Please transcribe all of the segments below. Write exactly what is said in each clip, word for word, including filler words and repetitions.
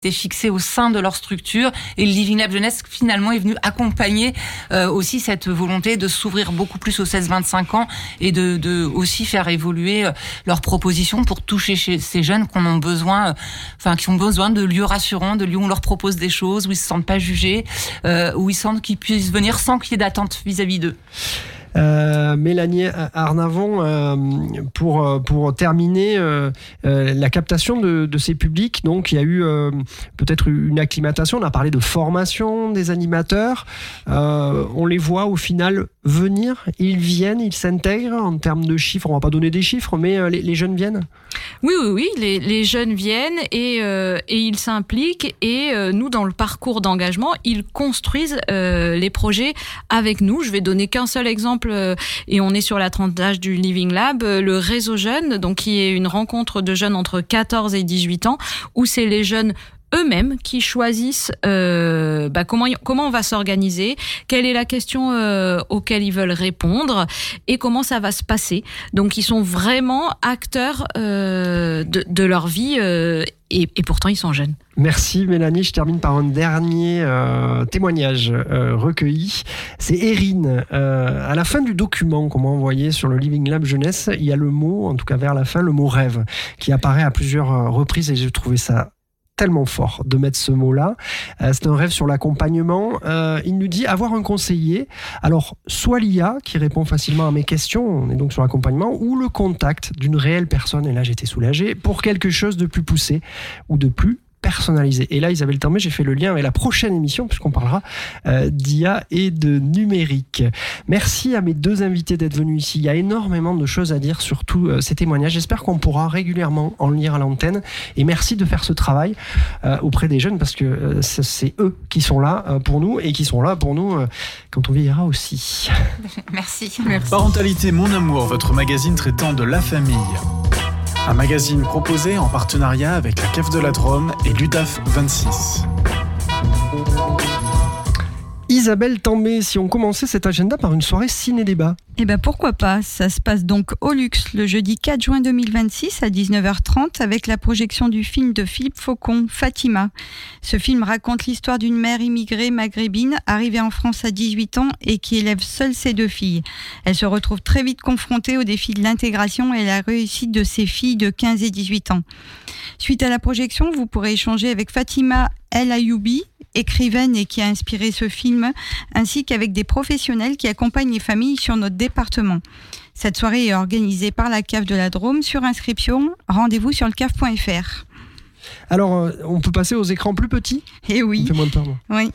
fixés au sein de leur structure, et le Living Lab Jeunesse finalement est venu accompagner euh, aussi cette volonté de s'ouvrir beaucoup plus aux seize vingt-cinq ans et de, de aussi faire évoluer euh, leurs propositions pour toucher chez ces jeunes qui ont besoin, euh, enfin qui ont besoin de lieux rassurants, de lieux où on leur propose des choses, où ils se sentent pas jugés, euh, où ils sentent qu'ils puissent venir sans qu'il y ait d'attente vis-à-vis d'eux. Euh, Mélanie Arnavon, euh, pour, pour terminer euh, euh, la captation de, de ces publics, donc il y a eu euh, peut-être une acclimatation, on a parlé de formation des animateurs, euh, on les voit au final venir, ils viennent, ils s'intègrent en termes de chiffres, on va pas donner des chiffres, mais euh, les, les jeunes viennent. Oui, oui, oui, les, les jeunes viennent et, euh, et ils s'impliquent, et euh, nous, dans le parcours d'engagement, ils construisent euh, les projets avec nous. Je vais donner qu'un seul exemple, euh, et on est sur la tranche d'âge du Living Lab, euh, le réseau jeune, donc qui est une rencontre de jeunes entre quatorze et dix-huit ans, où c'est les jeunes eux-mêmes qui choisissent euh, bah, comment comment on va s'organiser, quelle est la question euh, auquel ils veulent répondre et comment ça va se passer. Donc ils sont vraiment acteurs euh, de, de leur vie euh, et, et pourtant ils sont jeunes. Merci Mélanie, je termine par un dernier euh, témoignage euh, recueilli. C'est Erin. Euh, à la fin du document qu'on m'a envoyé sur le Living Lab Jeunesse, il y a le mot, en tout cas vers la fin, le mot rêve, qui apparaît à plusieurs reprises et j'ai trouvé ça tellement fort de mettre ce mot-là. Euh, c'est un rêve sur l'accompagnement. Euh, il nous dit avoir un conseiller. Alors, soit l'I A qui répond facilement à mes questions, on est donc sur l'accompagnement, ou le contact d'une réelle personne, et là j'étais soulagé, pour quelque chose de plus poussé ou de plus personnalisé. Et là, Isabelle Tambay, j'ai fait le lien avec la prochaine émission, puisqu'on parlera euh, d'I A et de numérique. Merci à mes deux invités d'être venus ici. Il y a énormément de choses à dire sur tous euh, ces témoignages. J'espère qu'on pourra régulièrement en lire à l'antenne. Et merci de faire ce travail euh, auprès des jeunes, parce que euh, c'est eux qui sont là euh, pour nous, et qui sont là pour nous euh, quand on vieillira aussi. Merci. Merci. Parentalité Mon Amour, votre magazine traitant de la famille. Un magazine proposé en partenariat avec la Cave de la Drôme et l'U D A F vingt-six. Isabelle Tambay, si on commençait cet agenda par une soirée ciné-débat. Eh ben pourquoi pas. Ça se passe donc au Luxe le jeudi quatre juin deux mille vingt-six à dix-neuf heures trente avec la projection du film de Philippe Faucon, Fatima. Ce film raconte l'histoire d'une mère immigrée maghrébine arrivée en France à dix-huit ans et qui élève seule ses deux filles. Elle se retrouve très vite confrontée au défi de l'intégration et la réussite de ses filles de quinze et dix-huit ans. Suite à la projection, vous pourrez échanger avec Fatima El Ayoubi, écrivaine et qui a inspiré ce film, ainsi qu'avec des professionnels qui accompagnent les familles sur notre département. Cette soirée est organisée par la Cave de la Drôme. Sur inscription, rendez-vous sur le cave point f r. Alors, euh, on peut passer aux écrans plus petits ? Eh oui. On fait moins de peur, moi. Oui.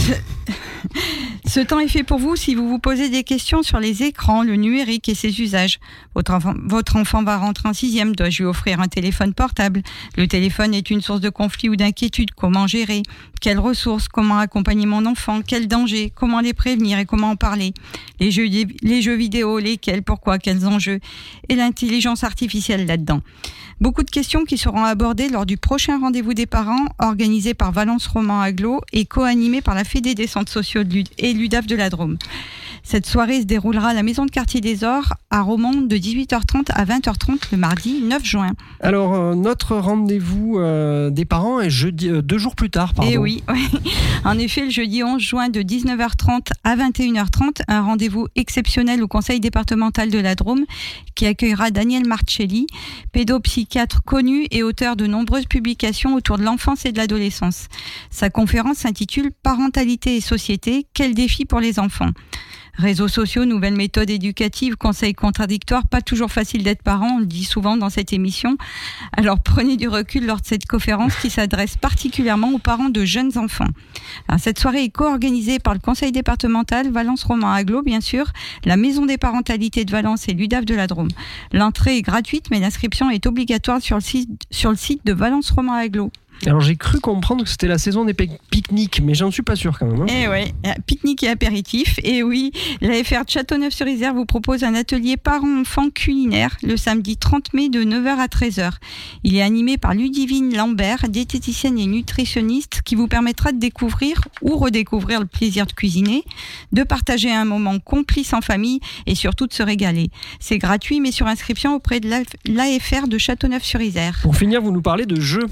Ce temps est fait pour vous si vous vous posez des questions sur les écrans, le numérique et ses usages. Votre enfant, votre enfant va rentrer en sixième, dois-je lui offrir un téléphone portable ? Le téléphone est une source de conflit ou d'inquiétude. Comment gérer ? Quelles ressources ? Comment accompagner mon enfant ? Quels dangers ? Comment les prévenir et comment en parler ? Les jeux, les jeux vidéo, lesquels ? Pourquoi ? Quels enjeux ? Et l'intelligence artificielle là-dedans. Beaucoup de questions qui seront abordées lors du prochain rendez-vous des parents organisé par Valence Roman Agglo et co-animé par la Fédé des centres sociaux de et l'U D A F de la Drôme. Cette soirée se déroulera à la Maison de Quartier des Ors à Romont de dix-huit heures trente à vingt heures trente le mardi neuf juin. Alors, euh, notre rendez-vous euh, des parents est jeudi, euh, deux jours plus tard. Pardon. Et oui, oui, en effet, le jeudi onze juin de dix-neuf heures trente à vingt et une heures trente, un rendez-vous exceptionnel au Conseil départemental de la Drôme qui accueillera Daniel Marcelli, pédopsychiatre connu et auteur de nombreuses publications autour de l'enfance et de l'adolescence. Sa conférence s'intitule « Parentalité et société, quels défis pour les enfants ?» Réseaux sociaux, nouvelles méthodes éducatives, conseils contradictoires, pas toujours facile d'être parent, on le dit souvent dans cette émission. Alors prenez du recul lors de cette conférence qui s'adresse particulièrement aux parents de jeunes enfants. Alors, cette soirée est co-organisée par le Conseil départemental, Valence Roman Agglo bien sûr, la Maison des parentalités de Valence et l'U D A F de la Drôme. L'entrée est gratuite mais l'inscription est obligatoire sur le site, sur le site de Valence Roman Agglo. Alors j'ai cru comprendre que c'était la saison des pique-niques, mais j'en suis pas sûr quand même. Hein. Eh oui, pique-nique et apéritif. Et oui, la F R de Châteauneuf-sur-Isère vous propose un atelier parents-enfants culinaire le samedi trente mai de neuf heures à treize heures. Il est animé par Ludivine Lambert, diététicienne et nutritionniste, qui vous permettra de découvrir ou redécouvrir le plaisir de cuisiner, de partager un moment complice en famille et surtout de se régaler. C'est gratuit mais sur inscription auprès de l'A F R de Châteauneuf-sur-Isère. Pour finir, vous nous parlez de jeux.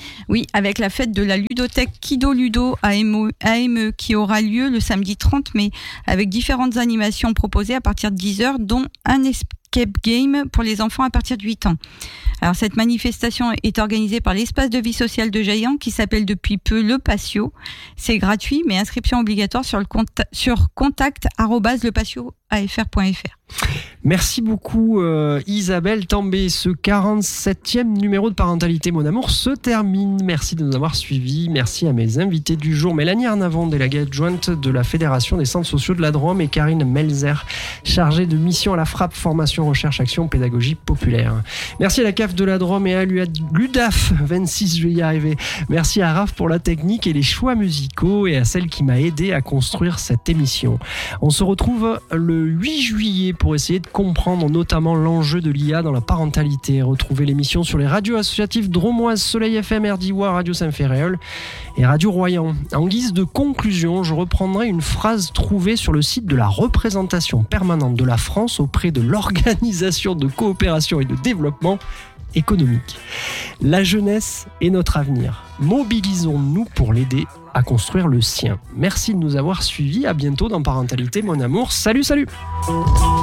Oui, avec la fête de la ludothèque Kido Ludo A M E qui aura lieu le samedi trente mai, avec différentes animations proposées à partir de dix heures, dont un escape game pour les enfants à partir de huit ans. Alors cette manifestation est organisée par l'espace de vie sociale de Jaillant qui s'appelle depuis peu le Patio. C'est gratuit, mais inscription obligatoire sur le conta- sur contact arobase le patio a f r point f r. Merci beaucoup euh, Isabelle Tambay. Ce quarante-septième numéro de Parentalité Mon Amour se termine. Merci de nous avoir suivis. Merci à mes invités du jour, Mélanie Arnavon, déléguée adjointe de la Fédération des centres sociaux de la Drôme, et Karine Melzer, chargée de mission à la Frappe, formation, recherche, action, pédagogie populaire. Merci à la C A F de la Drôme et à l'U D A F vingt-six, je vais y arriver. Merci à Raph pour la technique et les choix musicaux, et à celle qui m'a aidé à construire cette émission. On se retrouve le huit juillet pour essayer de comprendre notamment l'enjeu de l'I A dans la parentalité. Retrouvez l'émission sur les radios associatives drômoises Soleil F M, R D I W A, Radio Saint-Ferréol et Radio Royan. En guise de conclusion, je reprendrai une phrase trouvée sur le site de la représentation permanente de la France auprès de l'Organisation de coopération et de développement économique. La jeunesse est notre avenir. Mobilisons-nous pour l'aider à construire le sien. Merci de nous avoir suivis. À bientôt dans Parentalité Mon Amour. Salut, salut!